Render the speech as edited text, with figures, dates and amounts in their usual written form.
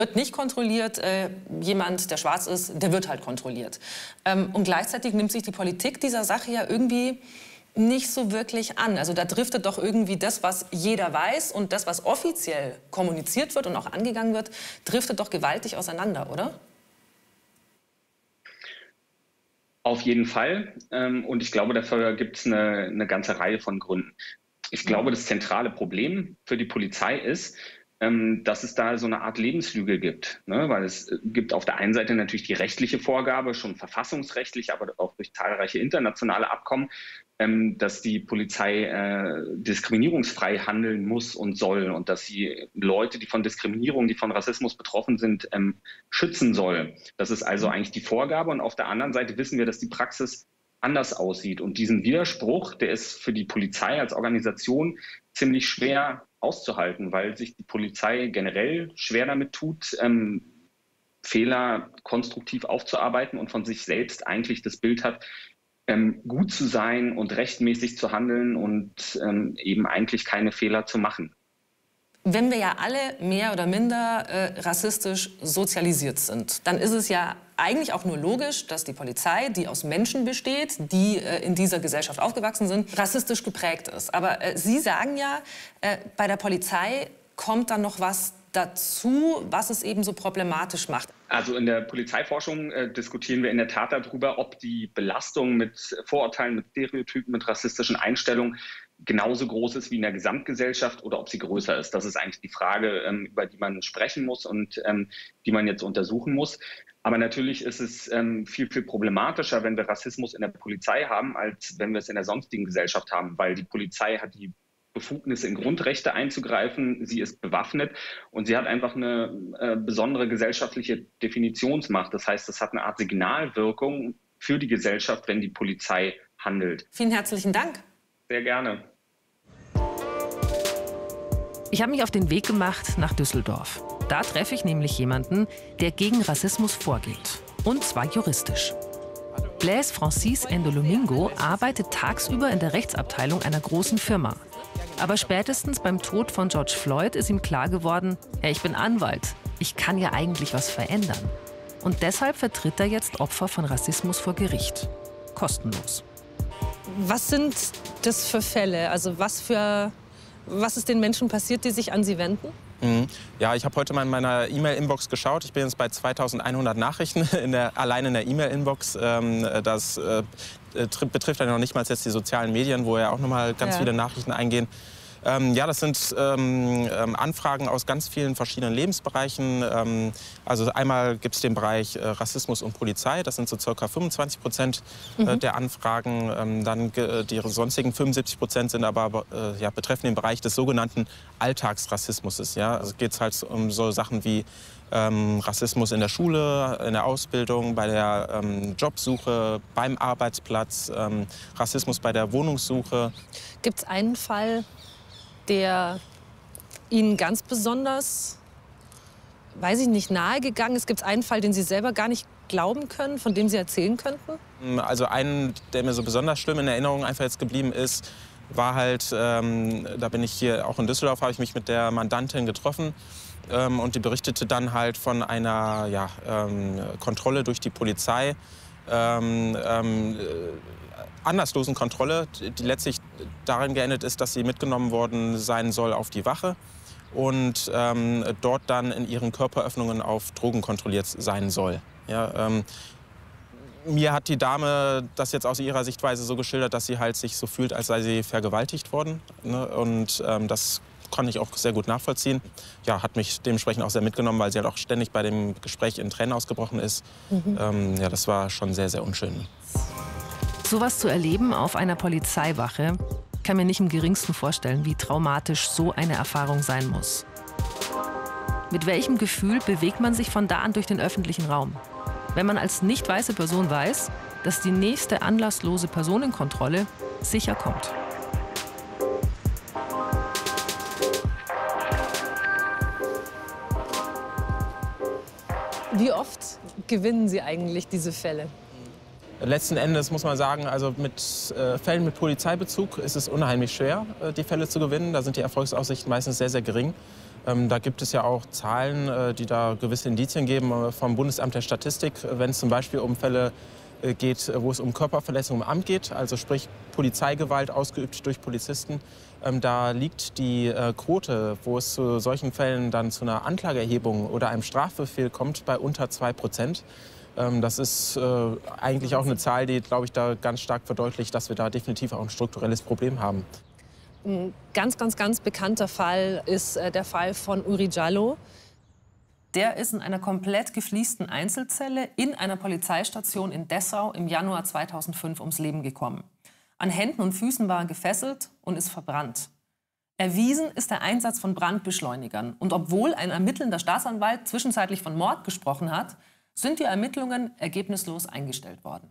Wird nicht kontrolliert, jemand, der schwarz ist, der wird halt kontrolliert. Und gleichzeitig nimmt sich die Politik dieser Sache ja irgendwie nicht so wirklich an. Also da driftet doch irgendwie das, was jeder weiß und das, was offiziell kommuniziert wird und auch angegangen wird, driftet doch gewaltig auseinander, oder? Auf jeden Fall. Und ich glaube, dafür gibt es eine ganze Reihe von Gründen. Ich glaube, das zentrale Problem für die Polizei ist, dass es da so eine Art Lebenslüge gibt. Ne? Weil es gibt auf der einen Seite natürlich die rechtliche Vorgabe, schon verfassungsrechtlich, aber auch durch zahlreiche internationale Abkommen, dass die Polizei diskriminierungsfrei handeln muss und soll und dass sie Leute, die von Diskriminierung, die von Rassismus betroffen sind, schützen soll. Das ist also eigentlich die Vorgabe. Und auf der anderen Seite wissen wir, dass die Praxis anders aussieht. Und diesen Widerspruch, der ist für die Polizei als Organisation ziemlich schwer auszuhalten, weil sich die Polizei generell schwer damit tut, Fehler konstruktiv aufzuarbeiten und von sich selbst eigentlich das Bild hat, gut zu sein und rechtmäßig zu handeln und eben eigentlich keine Fehler zu machen. Wenn wir ja alle mehr oder minder rassistisch sozialisiert sind, dann ist es ja eigentlich auch nur logisch, dass die Polizei, die aus Menschen besteht, die in dieser Gesellschaft aufgewachsen sind, rassistisch geprägt ist. Aber Sie sagen ja, bei der Polizei kommt dann noch was dazu, was es eben so problematisch macht. Also in der Polizeiforschung diskutieren wir in der Tat darüber, ob die Belastung mit Vorurteilen, mit Stereotypen, mit rassistischen Einstellungen genauso groß ist wie in der Gesamtgesellschaft oder ob sie größer ist. Das ist eigentlich die Frage, über die man sprechen muss und die man jetzt untersuchen muss. Aber natürlich ist es viel, viel problematischer, wenn wir Rassismus in der Polizei haben, als wenn wir es in der sonstigen Gesellschaft haben, weil die Polizei hat die Befugnisse in Grundrechte einzugreifen, sie ist bewaffnet und sie hat einfach eine besondere gesellschaftliche Definitionsmacht. Das heißt, es hat eine Art Signalwirkung für die Gesellschaft, wenn die Polizei handelt. Vielen herzlichen Dank. Sehr gerne. Ich habe mich auf den Weg gemacht nach Düsseldorf. Da treffe ich nämlich jemanden, der gegen Rassismus vorgeht. Und zwar juristisch. Blaise Francis Endolomingo arbeitet tagsüber in der Rechtsabteilung einer großen Firma. Aber spätestens beim Tod von George Floyd ist ihm klar geworden, hey, ich bin Anwalt, ich kann ja eigentlich was verändern. Und deshalb vertritt er jetzt Opfer von Rassismus vor Gericht. Kostenlos. Was sind das für Fälle? Also was ist den Menschen passiert, die sich an Sie wenden? Ja, ich habe heute mal in meiner E-Mail-Inbox geschaut. Ich bin jetzt bei 2100 Nachrichten allein in der E-Mail-Inbox. Das betrifft ja noch nicht mal jetzt die sozialen Medien, wo ja auch noch mal ganz viele Nachrichten eingehen. Ja, das sind Anfragen aus ganz vielen verschiedenen Lebensbereichen. Also einmal gibt es den Bereich Rassismus und Polizei. Das sind so ca. 25% der Anfragen. Dann die sonstigen 75% sind aber betreffen den Bereich des sogenannten Alltagsrassismus. Ja? Also geht es halt um so Sachen wie Rassismus in der Schule, in der Ausbildung, bei der Jobsuche, beim Arbeitsplatz, Rassismus bei der Wohnungssuche. Gibt es einen Fall, der Ihnen ganz besonders, weiß ich nicht, nahegegangen ist? Gibt es einen Fall, den Sie selber gar nicht glauben können, von dem Sie erzählen könnten? Also einen, der mir so besonders schlimm in Erinnerung einfach jetzt geblieben ist, war halt, da bin ich hier auch in Düsseldorf, habe ich mich mit der Mandantin getroffen und die berichtete dann halt von einer Kontrolle durch die Polizei, anlasslosen Kontrolle, die letztlich darin geendet ist, dass sie mitgenommen worden sein soll auf die Wache und dort dann in ihren Körperöffnungen auf Drogen kontrolliert sein soll. Ja, mir hat die Dame das jetzt aus ihrer Sichtweise so geschildert, dass sie halt sich so fühlt, als sei sie vergewaltigt worden. Ne? Und das kann ich auch sehr gut nachvollziehen. Ja, hat mich dementsprechend auch sehr mitgenommen, weil sie halt auch ständig bei dem Gespräch in Tränen ausgebrochen ist. Ja, das war schon sehr, sehr unschön. Sowas zu erleben auf einer Polizeiwache, kann mir nicht im geringsten vorstellen, wie traumatisch so eine Erfahrung sein muss. Mit welchem Gefühl bewegt man sich von da an durch den öffentlichen Raum? Wenn man als nicht weiße Person weiß, dass die nächste anlasslose Personenkontrolle sicher kommt. Wie oft gewinnen Sie eigentlich diese Fälle? Letzten Endes muss man sagen, also mit Fällen mit Polizeibezug ist es unheimlich schwer, die Fälle zu gewinnen. Da sind die Erfolgsaussichten meistens sehr, sehr gering. Da gibt es ja auch Zahlen, die da gewisse Indizien geben vom Bundesamt der Statistik, wenn es zum Beispiel um Fälle geht, wo es um Körperverletzung im Amt geht, also sprich Polizeigewalt ausgeübt durch Polizisten. Da liegt die Quote, wo es zu solchen Fällen dann zu einer Anklageerhebung oder einem Strafbefehl kommt, bei unter 2%. Das ist eigentlich auch eine Zahl, die, glaube ich, da ganz stark verdeutlicht, dass wir da definitiv auch ein strukturelles Problem haben. Ein ganz bekannter Fall ist der Fall von Uri Jallo. Der ist in einer komplett gefliesten Einzelzelle in einer Polizeistation in Dessau im Januar 2005 ums Leben gekommen. An Händen und Füßen war er gefesselt und ist verbrannt. Erwiesen ist der Einsatz von Brandbeschleunigern. Und obwohl ein ermittelnder Staatsanwalt zwischenzeitlich von Mord gesprochen hat, sind die Ermittlungen ergebnislos eingestellt worden.